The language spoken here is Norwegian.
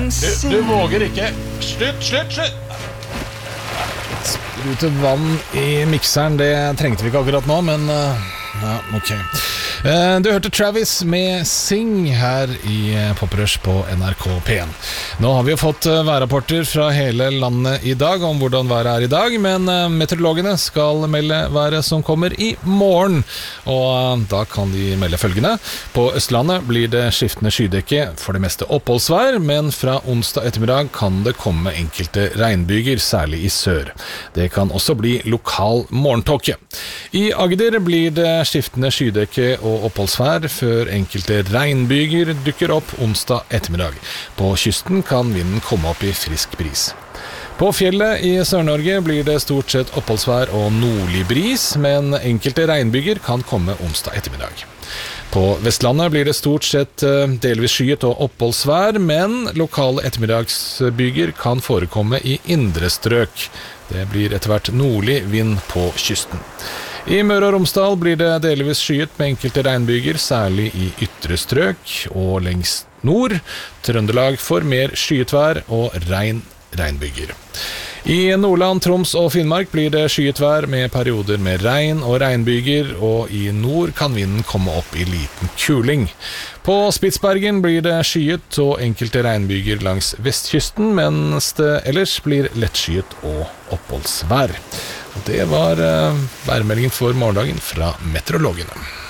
Du våger ikke. Slutt. Sprute vann i mikseren, det trengte vi ikke akkurat nå, men ja, ok. Du hørte Travis med Sing her i Poprush på NRK P1. Nå har vi jo fått værrapporter fra hele landet i dag om hvordan været er i dag, men meteorologene skal melde været som kommer i morgen, og da kan de melde følgende. På Østlandet blir det skiftende skydekke, for det meste oppholdsvær, men fra onsdag ettermiddag kan det komme enkelte regnbyger, særlig i sør. Det kan også bli lokal morgentåke. I Agder blir det skiftende skydekke og oppholdsvær før enkelte regnbyger dukker opp onsdag ettermiddag. På kysten kan vinden komme opp i frisk bris. På fjellet i Sør-Norge blir det stort sett oppholdsvær og nordlig bris, men enkelte regnbyger kan komme onsdag ettermiddag. På Vestlandet blir det stort sett delvis skyet og oppholdsvær, men lokale ettermiddagsbyger kan forekomme i indre strøk. Det blir etter hvert nordlig vind på kysten. I Møre og Romsdal blir det delvis skyet med enkelte regnbyger, særlig i ytre strøk og lengst nord. Trøndelag får mer skyet vær og regnbyger. I Nordland, Troms og Finnmark blir det skyet vær med perioder med regn og regnbyger, og i nord kan vinden komme opp i liten kuling. På Spitsbergen blir det skyet og enkelte regnbyger langs vestkysten, mens det ellers blir lettskyet og oppholdsvær. Det var værmeldingen for morgendagen fra meteorologene.